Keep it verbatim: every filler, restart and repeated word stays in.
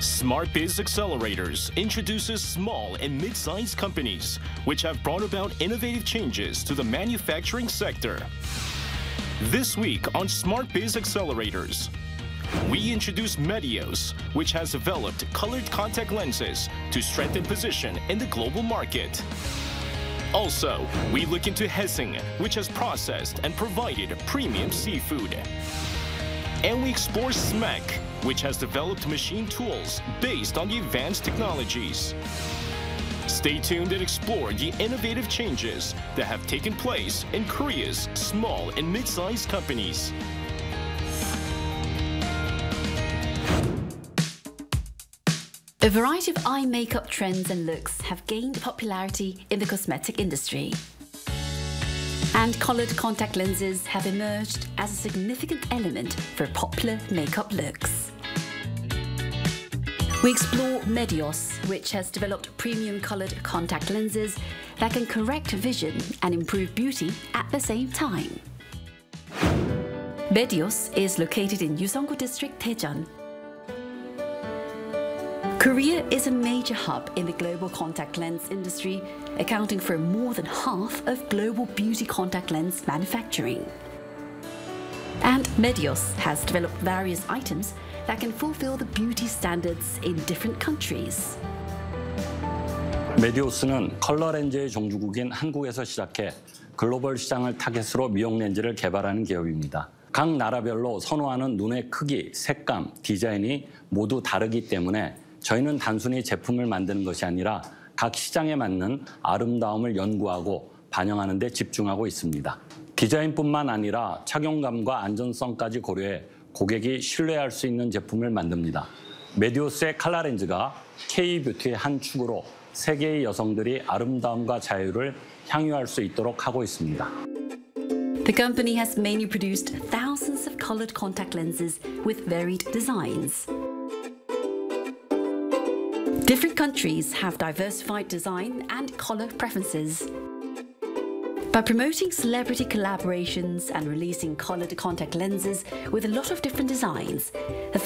SmartBiz Accelerators introduces small and mid-sized companies which have brought about innovative changes to the manufacturing sector. This week on SmartBiz Accelerators, we introduce Medios, which has developed colored contact lenses to strengthen position in the global market. Also, we look into Hessing, which has processed and provided premium seafood. And we explore S M E C, which has developed machine tools based on the advanced technologies. Stay tuned and explore the innovative changes that have taken place in Korea's small and mid-sized companies. A variety of eye makeup trends and looks have gained popularity in the cosmetic industry. And colored contact lenses have emerged as a significant element for popular makeup looks. We explore Medios, which has developed premium colored contact lenses that can correct vision and improve beauty at the same time. Medios is located in Yuseong-gu District, Daejeon. Korea is a major hub in the global contact lens industry, accounting for more than half of global beauty contact lens manufacturing. And Medios has developed various items that can fulfill the beauty standards in different countries. 메디오스는 컬러 렌즈의 종주국인 한국에서 시작해 글로벌 시장을 타겟으로 미용 렌즈를 개발하는 기업입니다. 각 나라별로 선호하는 눈의 크기, 색감, 디자인이 모두 다르기 때문에 저희는 단순히 제품을 만드는 것이 아니라 각 시장에 맞는 아름다움을 연구하고 반영하는 데 집중하고 있습니다. 디자인뿐만 아니라 착용감과 안전성까지 고려해 고객이 신뢰할 수 있는 제품을 만듭니다. 메디오스의 칼라 렌즈가 K-뷰티의 한 축으로 세계의 여성들이 아름다움과 자유를 향유할 수 있도록 하고 있습니다. The company has mainly produced thousands of colored contact lenses with varied designs. Different countries have diversified design and color preferences. By promoting celebrity collaborations and releasing colored contact lenses with a lot of different designs, the